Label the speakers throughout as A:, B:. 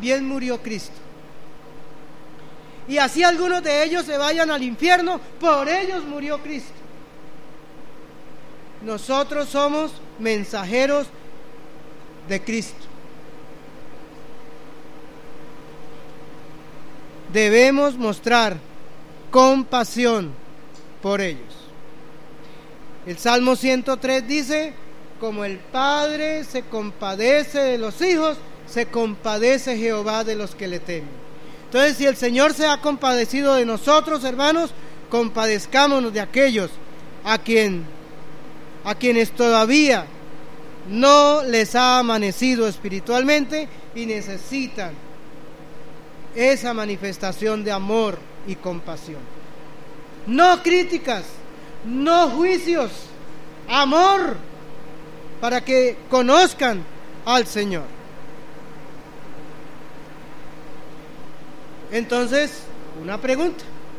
A: también murió Cristo. Y así algunos de ellos se vayan al infierno, por ellos murió Cristo. Nosotros somos mensajeros de Cristo. Debemos mostrar compasión por ellos. El Salmo 103 dice: como el Padre se compadece de los hijos, se compadece Jehová de los que le temen. Entonces, si el Señor se ha compadecido de nosotros, hermanos, compadezcámonos de aquellos a quienes todavía no les ha amanecido espiritualmente y necesitan esa manifestación de amor y compasión. No críticas, no juicios, amor, para que conozcan al Señor. Entonces, una pregunta: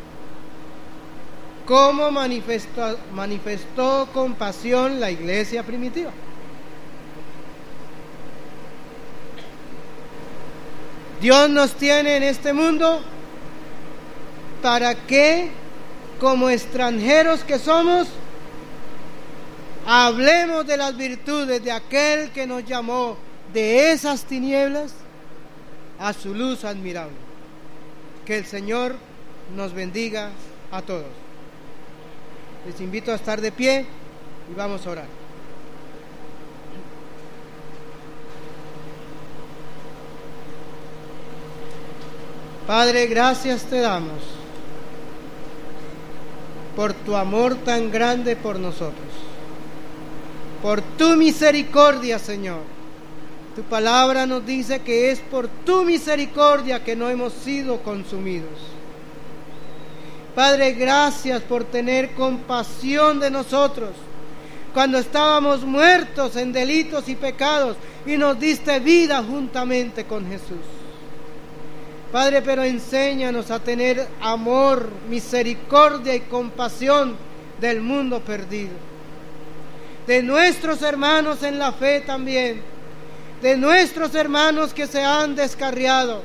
A: ¿cómo manifestó compasión la iglesia primitiva? Dios nos tiene en este mundo para que, como extranjeros que somos, hablemos de las virtudes de aquel que nos llamó de esas tinieblas a su luz admirable. Que el Señor nos bendiga a todos. Les invito a estar de pie y vamos a orar. Padre, gracias te damos por tu amor tan grande por nosotros, por tu misericordia, Señor. Tu palabra nos dice que es por tu misericordia que no hemos sido consumidos. Padre, gracias por tener compasión de nosotros cuando estábamos muertos en delitos y pecados y nos diste vida juntamente con Jesús. Padre, pero enséñanos a tener amor, misericordia y compasión del mundo perdido, de nuestros hermanos en la fe también, de nuestros hermanos que se han descarriado,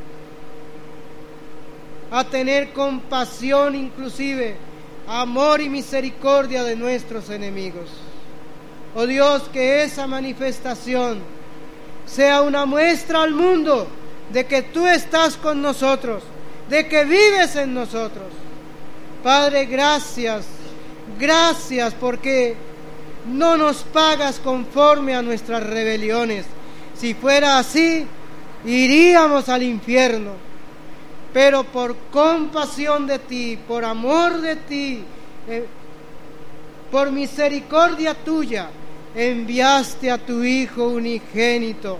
A: a tener compasión, inclusive amor y misericordia de nuestros enemigos. Oh Dios, que esa manifestación sea una muestra al mundo de que tú estás con nosotros, de que vives en nosotros. Padre, gracias porque no nos pagas conforme a nuestras rebeliones. Si fuera así, iríamos al infierno. Pero por compasión de ti, por amor de ti, por misericordia tuya, enviaste a tu Hijo unigénito.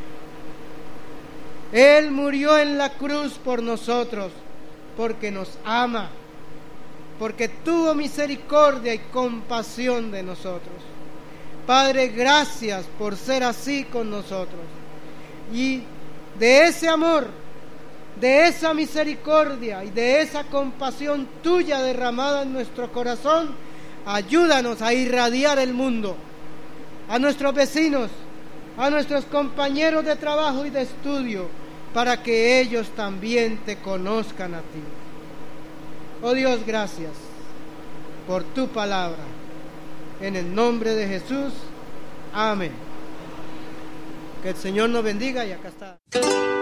A: Él murió en la cruz por nosotros, porque nos ama, porque tuvo misericordia y compasión de nosotros. Padre, gracias por ser así con nosotros. Y de ese amor, de esa misericordia y de esa compasión tuya derramada en nuestro corazón, ayúdanos a irradiar el mundo, a nuestros vecinos, a nuestros compañeros de trabajo y de estudio, para que ellos también te conozcan a ti. Oh Dios, gracias por tu palabra. En el nombre de Jesús, amén. Que el Señor nos bendiga y acá está.